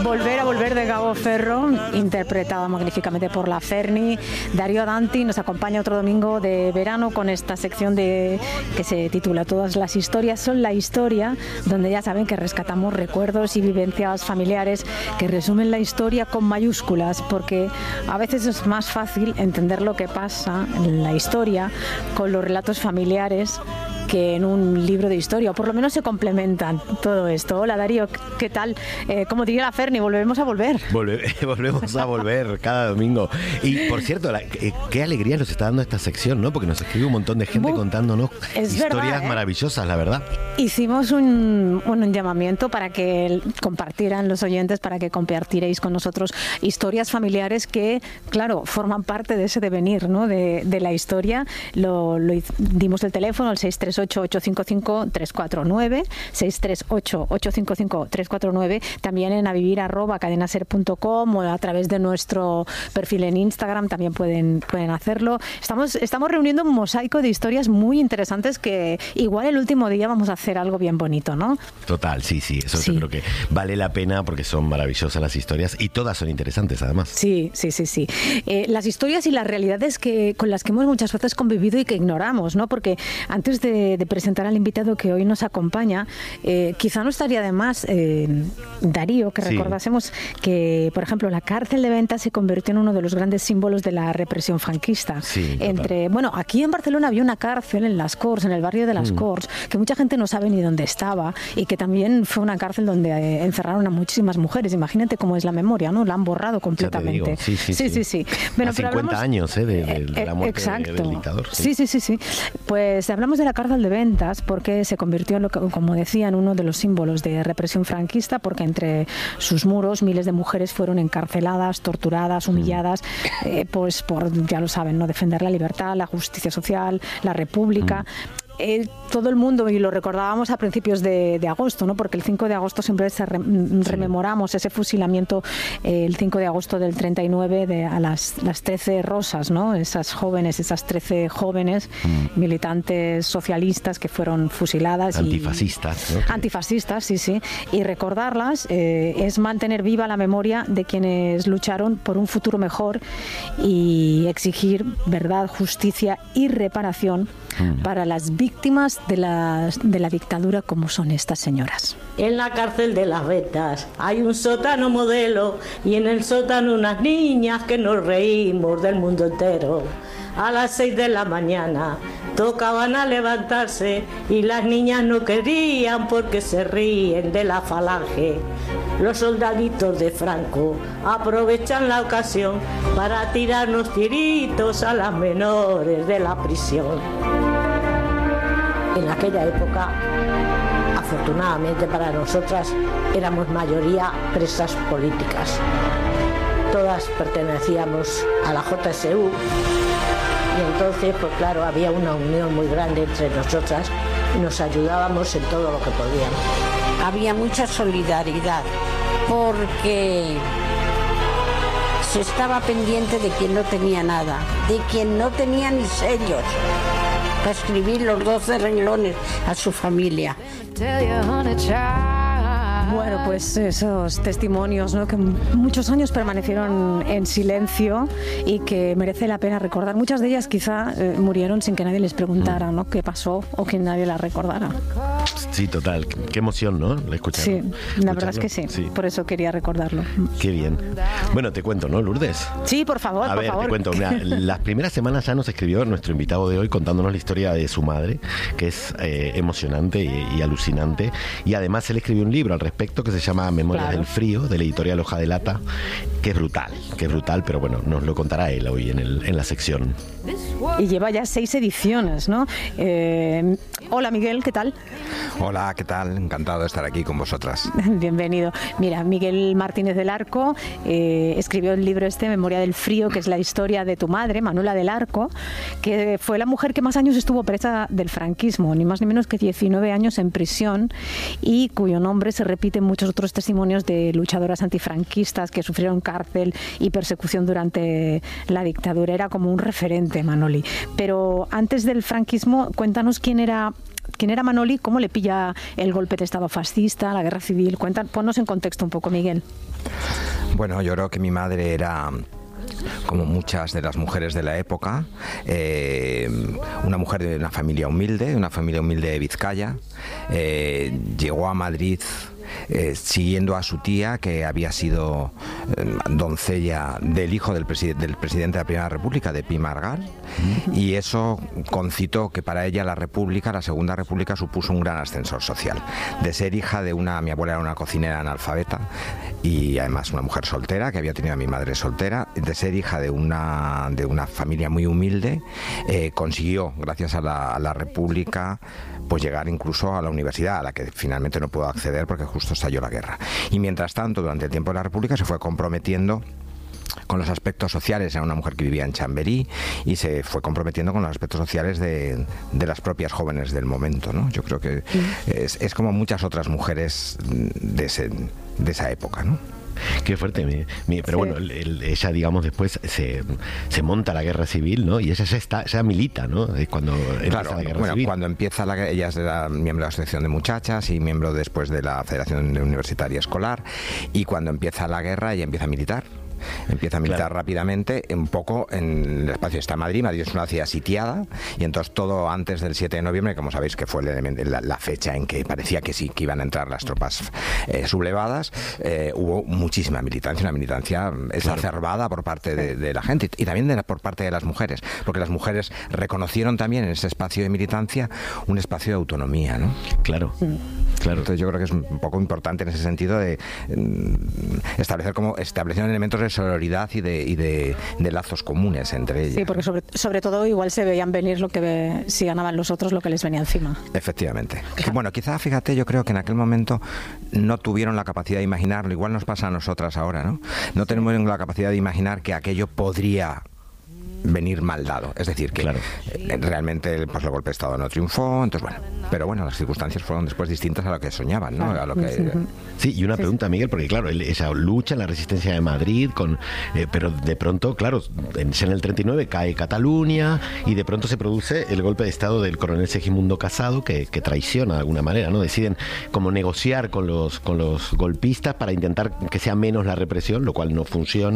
Volver a volver de Gabo Ferro, interpretada magníficamente por la Ferni. Darío Danti nos acompaña otro domingo de verano con esta sección que se titula Todas las historias son la historia, donde ya saben que rescatamos recuerdos y vivencias familiares que resumen la historia con mayúsculas, porque a veces es más fácil entender lo que pasa en la historia con los relatos familiares que en un libro de historia, o por lo menos se complementan todo esto. Hola Darío, ¿qué tal? Como diría la Ferni, volvemos a volver. Volvemos a volver cada domingo. Y por cierto, qué alegría nos está dando esta sección, ¿no? Porque nos escribe un montón de gente contándonos historias maravillosas, la verdad. Hicimos un llamamiento para que compartieran los oyentes, para que compartierais con nosotros historias familiares que, claro, forman parte de ese devenir, ¿no? de la historia. Dimos el teléfono, el 638-855-349, 638-855-349, también en avivir@cadenaser.com o a través de nuestro perfil en Instagram también pueden hacerlo. Estamos reuniendo un mosaico de historias muy interesantes que igual el último día vamos a hacer algo bien bonito, ¿no? Total, sí, eso sí. Yo creo que vale la pena porque son maravillosas las historias y todas son interesantes además. Sí. Las historias y las realidades con las que hemos muchas veces convivido y que ignoramos, ¿no? Porque antes de presentar al invitado que hoy nos acompaña, quizá no estaría de más, Darío, que recordásemos que, por ejemplo, la cárcel de Ventas se convirtió en uno de los grandes símbolos de la represión franquista. Sí, aquí en Barcelona había una cárcel en Las Corts, en el barrio de Las Corts, que mucha gente no sabe ni dónde estaba, y que también fue una cárcel donde encerraron a muchísimas mujeres. Imagínate cómo es la memoria, ¿no? La han borrado completamente. Sí. Bueno, a 50 años de la muerte del dictador. Sí. Pues hablamos de la cárcel de Ventas porque se convirtió, como decía, en uno de los símbolos de represión franquista, porque entre sus muros miles de mujeres fueron encarceladas, torturadas, humilladas, pues por, ya lo saben, no defender la libertad, la justicia social, la república. Todo el mundo, y lo recordábamos a principios de agosto, ¿no? Porque el 5 de agosto siempre rememoramos ese fusilamiento, el 5 de agosto del 39 a las 13 rosas, ¿no? Esas 13 jóvenes militantes socialistas que fueron fusiladas. Antifascistas, ¿no? Antifascistas, sí. Y recordarlas es mantener viva la memoria de quienes lucharon por un futuro mejor y exigir verdad, justicia y reparación para las víctimas de la dictadura, como son estas señoras. En la cárcel de Las Ventas hay un sótano modelo y en el sótano unas niñas que nos reímos del mundo entero. A las 6 de la mañana tocaban a levantarse y las niñas no querían porque se ríen de la falange. Los soldaditos de Franco aprovechan la ocasión para tirarnos tiritos a las menores de la prisión. En aquella época, afortunadamente para nosotras, éramos mayoría presas políticas. Todas pertenecíamos a la JSU y entonces, pues claro, había una unión muy grande entre nosotras y nos ayudábamos en todo lo que podíamos. Había mucha solidaridad porque se estaba pendiente de quien no tenía nada, de quien no tenía ni sellos para escribir los 12 renglones a su familia. Bueno, pues esos testimonios, ¿no? Que muchos años permanecieron en silencio y que merece la pena recordar. Muchas de ellas quizá murieron sin que nadie les preguntara, ¿no? qué pasó o que nadie las recordara. Sí, total. Qué emoción, ¿no? Sí, la verdad es que sí. Por eso quería recordarlo. Qué bien. Bueno, te cuento, ¿no, Lourdes? Sí, por favor, por favor. Te cuento. Mira, las primeras semanas ya nos escribió nuestro invitado de hoy contándonos la historia de su madre, que es emocionante y alucinante. Y además él escribió un libro al respecto que se llama Memorias del Frío, de la editorial Hoja de Lata, que es brutal, pero bueno, nos lo contará él hoy en la sección. Y lleva ya 6 ediciones, ¿no? Hola Miguel, ¿qué tal? Hola, ¿qué tal? Encantado de estar aquí con vosotras. Bienvenido. Mira, Miguel Martínez del Arco escribió el libro Memoria del Frío, que es la historia de tu madre, Manuela del Arco, que fue la mujer que más años estuvo presa del franquismo, ni más ni menos que 19 años en prisión, y cuyo nombre se repite en muchos otros testimonios de luchadoras antifranquistas que sufrieron cárcel y persecución durante la dictadura. Era como un referente, Manoli. Pero antes del franquismo, cuéntanos quién era quién era Manoli, cómo le pilla el golpe de Estado fascista, la guerra civil. Ponnos en contexto un poco, Miguel. Bueno, yo creo que mi madre era, como muchas de las mujeres de la época, una mujer de una familia humilde de Vizcaya. Llegó a Madrid siguiendo a su tía, que había sido doncella del hijo del presidente de la Primera República, de Pi Margall, y eso concitó que para ella la Segunda República, supuso un gran ascensor social. De ser hija de mi abuela era una cocinera analfabeta y además una mujer soltera, que había tenido a mi madre soltera, de ser hija de una familia muy humilde, consiguió, gracias a la República, pues llegar incluso a la universidad, a la que finalmente no pudo acceder porque justo estalló la guerra. Y mientras tanto, durante el tiempo de la República, se fue comprometiendo con los aspectos sociales. Era una mujer que vivía en Chamberí y se fue comprometiendo con los aspectos sociales de las propias jóvenes del momento, ¿no? Yo creo que es como muchas otras mujeres de esa época, ¿no? Qué fuerte, pero bueno, ella, digamos, después se monta la guerra civil, ¿no? Y ella ya milita, ¿no? Es cuando empieza la guerra civil. Cuando empieza ella es miembro de la Asociación de Muchachas y miembro después de la Federación Universitaria Escolar, y cuando empieza la guerra ella empieza a militar. Rápidamente, un poco en el espacio. Está Madrid es una ciudad sitiada, y entonces todo antes del 7 de noviembre, como sabéis que fue la fecha en que parecía que sí, que iban a entrar las tropas sublevadas, hubo muchísima militancia, una militancia exacerbada por parte de la gente, y también por parte de las mujeres, porque las mujeres reconocieron también en ese espacio de militancia un espacio de autonomía, ¿no? Claro. Entonces yo creo que es un poco importante en ese sentido de establecieron elementos de solidaridad y de lazos comunes entre ellas. Sí, porque sobre todo igual se veían venir si ganaban los otros, lo que les venía encima. Efectivamente. Bueno, quizá, fíjate, yo creo que en aquel momento no tuvieron la capacidad de imaginarlo. Igual nos pasa a nosotras ahora, ¿no? No tenemos la capacidad de imaginar que aquello podría venir mal dado. Es decir, que realmente el golpe de Estado no triunfó, entonces pero bueno, las circunstancias fueron después distintas a lo que soñaban, ¿no? A lo que... Sí, y una pregunta, Miguel, porque claro, ella lucha en la resistencia de Madrid, pero de pronto, claro, en el 39 cae Cataluña y de pronto se produce el golpe de Estado del coronel Segismundo Casado, que traiciona de alguna manera, ¿no? Deciden como negociar con los golpistas para intentar que sea menos la represión, lo cual no funciona.